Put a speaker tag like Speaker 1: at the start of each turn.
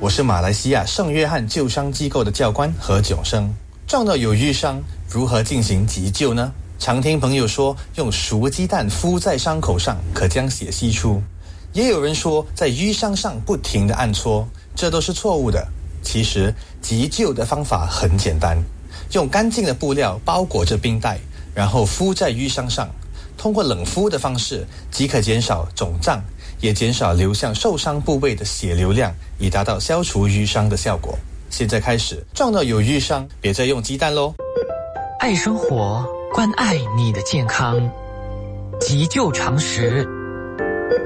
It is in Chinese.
Speaker 1: 我是马来西亚圣约翰救伤机构的教官何炯生。撞到有瘀伤，如何进行急救呢？常听朋友说用熟鸡蛋敷在伤口上可将血吸出，也有人说在瘀伤上不停地按搓，这都是错误的。其实急救的方法很简单，用干净的布料包裹着冰袋，然后敷在瘀伤上，通过冷敷的方式即可减少肿胀，也减少流向受伤部位的血流量，以达到消除瘀伤的效果。现在开始，撞到有瘀伤，别再用鸡蛋咯。
Speaker 2: 爱生活，关爱你的健康，急救常识。